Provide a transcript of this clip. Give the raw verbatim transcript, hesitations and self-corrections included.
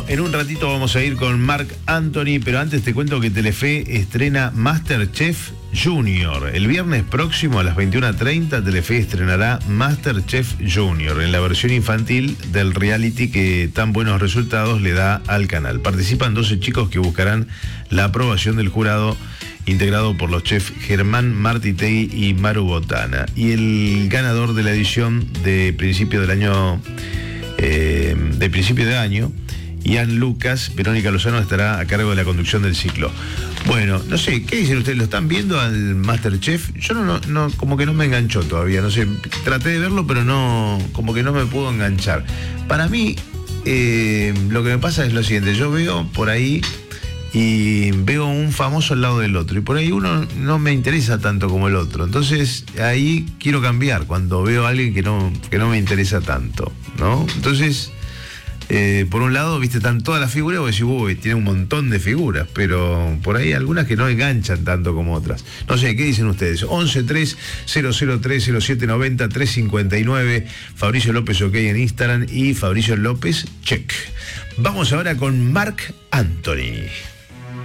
Bueno, en un ratito vamos a ir con Marc Anthony, pero antes te cuento que Telefe estrena MasterChef Junior. El viernes próximo a las veintiuna treinta, Telefe estrenará MasterChef Junior en la versión infantil del reality que tan buenos resultados le da al canal. Participan doce chicos que buscarán la aprobación del jurado, integrado por los chefs Germán Martitegui y Maru Botana. Y el ganador de la edición de principio del año, eh, de principio de año, Ian Lucas, Verónica Lozano estará a cargo de la conducción del ciclo. Bueno, no sé, ¿qué dicen ustedes? ¿Lo están viendo al MasterChef? Yo no, no, no, como que no me enganchó todavía, no sé, traté de verlo, pero no, como que no me pudo enganchar. Para mí, eh, lo que me pasa es lo siguiente, yo veo por ahí y veo un famoso al lado del otro, y por ahí uno no me interesa tanto como el otro, entonces ahí quiero cambiar cuando veo a alguien que no, que no me interesa tanto, ¿no? Entonces... Eh, por un lado, viste, están todas las figuras, vos decís, uy, tiene un montón de figuras, pero por ahí algunas que no enganchan tanto como otras. No sé, ¿qué dicen ustedes? once tres cero cero tres cero siete noventa tres cincuenta y nueve, Fabricio López OK en Instagram y Fabricio López check. Vamos ahora con Marc Anthony.